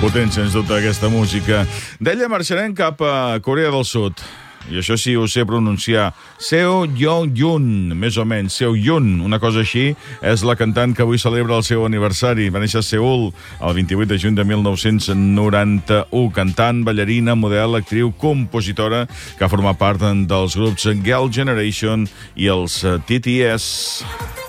potent, sens dubte, aquesta música. D'ella marxarem cap a Corea del Sud. I això sí, ho sé pronunciar. Seo Yeon-jun, més o menys. Seo Yeon, una cosa així, és la cantant que avui celebra el seu aniversari. Va néixer a Seül el 28 de juny de 1991. Cantant, ballarina, model, actriu, compositora, que ha format part dels grups Girl Generation i els TTS.